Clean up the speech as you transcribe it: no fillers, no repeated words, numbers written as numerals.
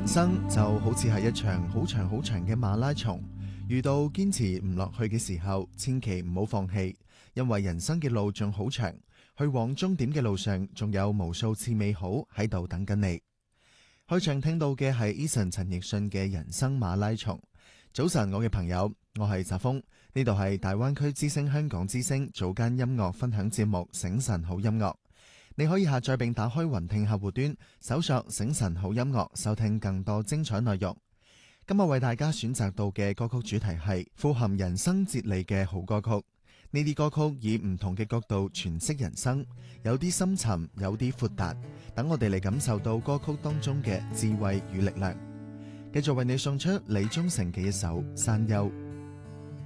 人生就好似係一場好長好長嘅馬拉松，遇到堅持唔落去嘅時候，千祈唔好放棄，因為人生嘅路仲好長，去往終點嘅路上仲有無數次美好喺度等緊你。開場聽到嘅係 Eason 陳奕迅嘅人生馬拉松。早晨，我嘅朋友，我係澤峰，呢度係大灣區之聲香港之聲早間音樂分享節目醒晨好音樂。你可以下載並打開雲聽客戶端，搜索醒晨好音樂，收聽更多精彩內容。今日為大家選擇到嘅歌曲主題係富含人生哲理嘅好歌曲。呢啲歌曲以唔同嘅角度詮釋人生，有啲深沉，有啲闊達，等我哋嚟感受到歌曲當中嘅智慧與力量。繼續為你送出李宗盛嘅一首《山丘》。